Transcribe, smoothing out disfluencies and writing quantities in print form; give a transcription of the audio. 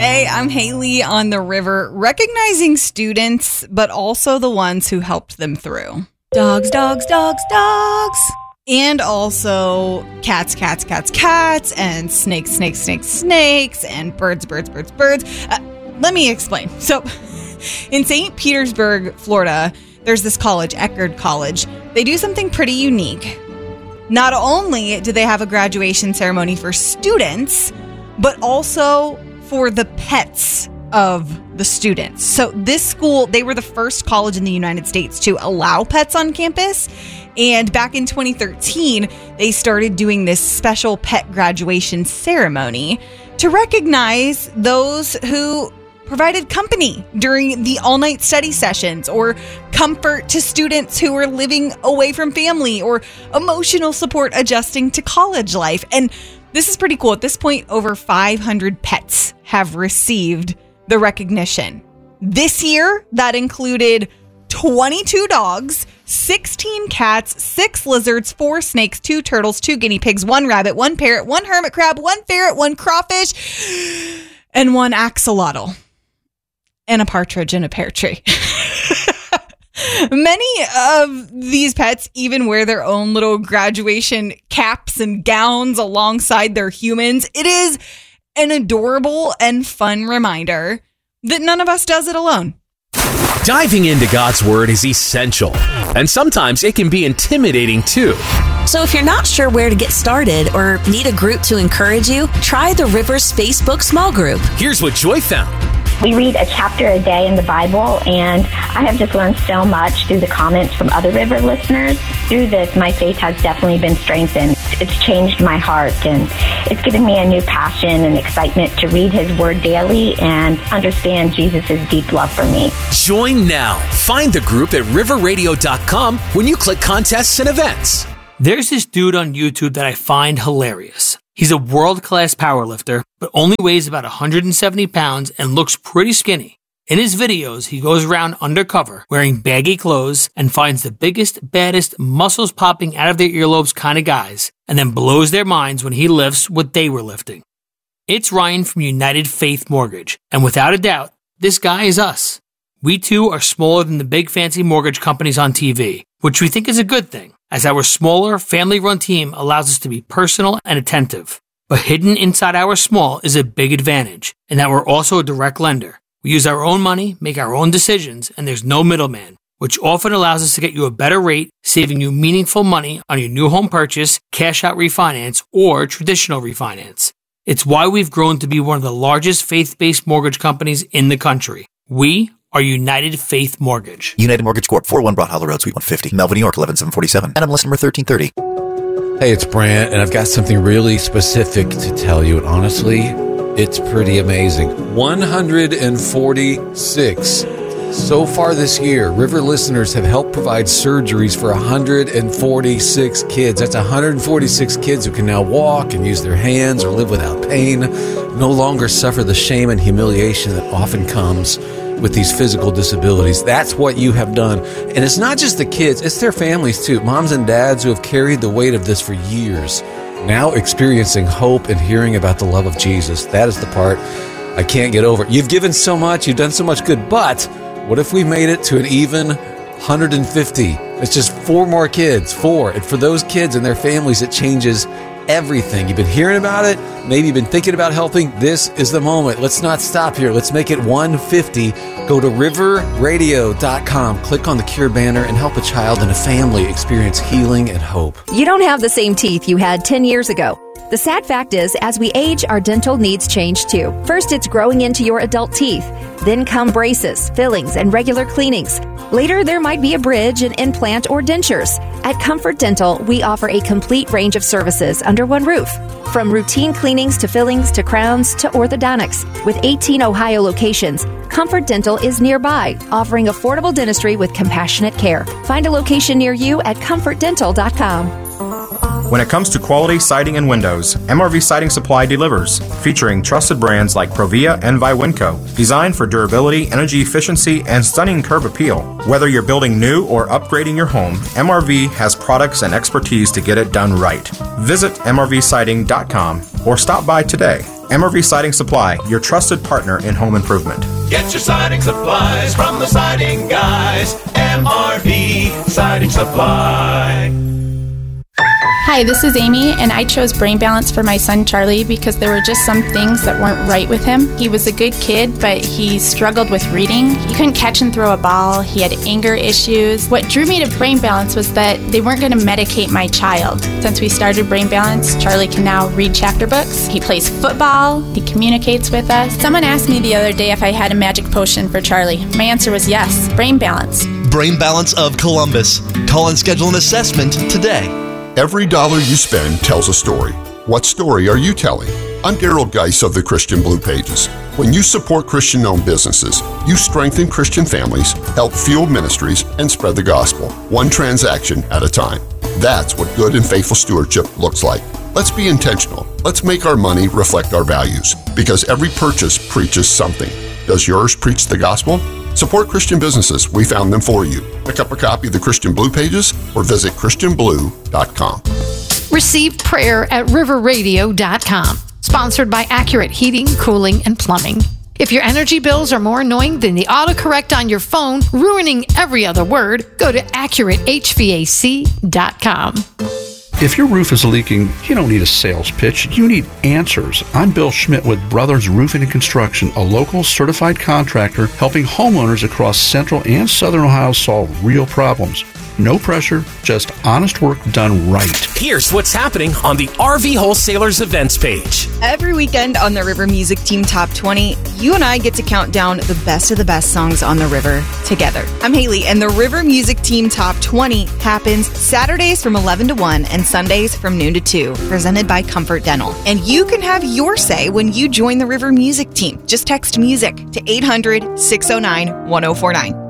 Hey, I'm Haley on the river, recognizing students, but also the ones who helped them through. Dogs, dogs, dogs, dogs. And also cats, cats, cats, cats, and snakes, snakes, snakes, snakes, and birds, birds, birds, birds. Let me explain. So in St. Petersburg, Florida, there's this college, Eckerd College. They do something pretty unique. Not only do they have a graduation ceremony for students, but also for the pets of the students. So this school, they were the first college in the United States to allow pets on campus. And back in 2013, they started doing this special pet graduation ceremony to recognize those who provided company during the all-night study sessions, or comfort to students who were living away from family, or emotional support adjusting to college life. And this is pretty cool. At this point, over 500 pets have received the recognition. This year, that included 22 dogs, 16 cats, 6 lizards, 4 snakes, 2 turtles, 2 guinea pigs, 1 rabbit, 1 parrot, 1 hermit crab, 1 ferret, 1 crawfish, and 1 axolotl, and a partridge in a pear tree. Many of these pets even wear their own little graduation caps and gowns alongside their humans. It is an adorable and fun reminder that none of us does it alone. Diving into God's Word is essential, and sometimes it can be intimidating too. So if you're not sure where to get started or need a group to encourage you, try the Rivers Facebook small group. Here's what Joy found. We read a chapter a day in the Bible, and I have just learned so much through the comments from other River listeners. Through this, my faith has definitely been strengthened. It's changed my heart, and it's given me a new passion and excitement to read His Word daily and understand Jesus' deep love for me. Join now. Find the group at riverradio.com when you click contests and events. There's this dude on YouTube that I find hilarious. He's a world-class powerlifter, but only weighs about 170 pounds and looks pretty skinny. In his videos, he goes around undercover, wearing baggy clothes, and finds the biggest, baddest, muscles popping out of their earlobes kind of guys, and then blows their minds when he lifts what they were lifting. It's Ryan from United Faith Mortgage, and without a doubt, this guy is us. We too are smaller than the big fancy mortgage companies on TV, which we think is a good thing, as our smaller, family-run team allows us to be personal and attentive. But hidden inside our small is a big advantage, in that we're also a direct lender. We use our own money, make our own decisions, and there's no middleman, which often allows us to get you a better rate, saving you meaningful money on your new home purchase, cash-out refinance, or traditional refinance. It's why we've grown to be one of the largest faith-based mortgage companies in the country. We are United Faith Mortgage. United Mortgage Corp. 401 Broad Hollow Road, Suite 150, Melville, New York, 11747. NMLS number 1330. Hey, it's Brant, and I've got something really specific to tell you. And honestly, it's pretty amazing. 146. So far this year, River listeners have helped provide surgeries for 146 kids. That's 146 kids who can now walk and use their hands or live without pain, no longer suffer the shame and humiliation that often comes with these physical disabilities. That's what you have done. And it's not just the kids, it's their families too. Moms and dads who have carried the weight of this for years, now experiencing hope and hearing about the love of Jesus. That is the part I can't get over. You've given so much, you've done so much good, but what if we made it to an even 150? It's just 4 more kids, 4. And for those kids and their families, it changes everything. You've been hearing about it. Maybe you've been thinking about helping. This is the moment. Let's not stop here. Let's make it 150. Go to riverradio.com, click on the Cure banner, and help a child and a family experience healing and hope. You don't have the same teeth you had 10 years ago. The sad fact is, as we age, our dental needs change too. First, it's growing into your adult teeth. Then come braces, fillings, and regular cleanings. Later, there might be a bridge, an implant, or dentures. At Comfort Dental, we offer a complete range of services under one roof. From routine cleanings to fillings to crowns to orthodontics. With 18 Ohio locations, Comfort Dental is nearby, offering affordable dentistry with compassionate care. Find a location near you at comfortdental.com. When it comes to quality siding and windows, MRV Siding Supply delivers, featuring trusted brands like Provia and Viwinco, designed for durability, energy efficiency, and stunning curb appeal. Whether you're building new or upgrading your home, MRV has products and expertise to get it done right. Visit mrvsiding.com or stop by today. MRV Siding Supply, your trusted partner in home improvement. Get your siding supplies from the siding guys. MRV Siding Supply. Hi, this is Amy, and I chose Brain Balance for my son Charlie because there were just some things that weren't right with him. He was a good kid, but he struggled with reading. He couldn't catch and throw a ball. He had anger issues. What drew me to Brain Balance was that they weren't going to medicate my child. Since we started Brain Balance, Charlie can now read chapter books. He plays football. He communicates with us. Someone asked me the other day if I had a magic potion for Charlie. My answer was yes, Brain Balance. Brain Balance of Columbus. Call and schedule an assessment today. Every dollar you spend tells a story. What story are you telling? I'm Daryl Geis of the Christian Blue Pages. When you support Christian-owned businesses, you strengthen Christian families, help fuel ministries, and spread the gospel, one transaction at a time. That's what good and faithful stewardship looks like. Let's be intentional. Let's make our money reflect our values, because every purchase preaches something. Does yours preach the gospel? Support Christian businesses. We found them for you. Pick up a copy of the Christian Blue Pages or visit ChristianBlue.com. Receive prayer at riverradio.com. Sponsored by Accurate Heating, Cooling, and Plumbing. If your energy bills are more annoying than the autocorrect on your phone, ruining every other word, go to AccurateHVAC.com. If your roof is leaking, you don't need a sales pitch. You need answers. I'm Bill Schmidt with Brothers Roofing and Construction, a local certified contractor helping homeowners across central and southern Ohio solve real problems. No pressure, just honest work done right. Here's what's happening on the RV Wholesalers events page. Every weekend on the River Music Team Top 20, you and I get to count down the best of the best songs on the river together. I'm Haley, and the River Music Team Top 20 happens Saturdays from 11 to 1 and Sundays from noon to 2, presented by Comfort Dental. And you can have your say when you join the River Music Team. Just text MUSIC to 800-609-1049.